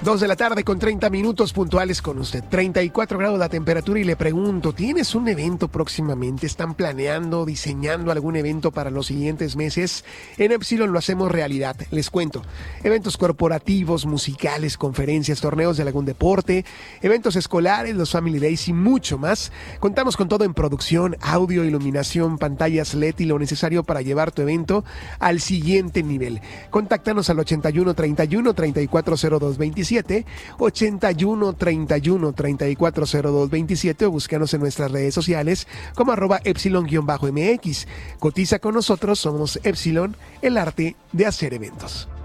2 de la tarde con 30 minutos puntuales con usted. 34 grados la temperatura y le pregunto, ¿tienes un evento próximamente? ¿Están planeando, diseñando algún evento para los siguientes meses? En Epsilon lo hacemos realidad. Les cuento. Eventos corporativos, musicales, conferencias, torneos de algún deporte, eventos escolares, los Family Days y mucho más. Contamos con todo en producción, audio, iluminación, pantallas LED y lo necesario para llevar tu evento al siguiente nivel. Contáctanos al 81 31 34 02 27, 81 31 34 02 27 o búscanos en nuestras redes sociales como @Epsilon-MX. Cotiza con nosotros, somos Epsilon, el arte de hacer eventos.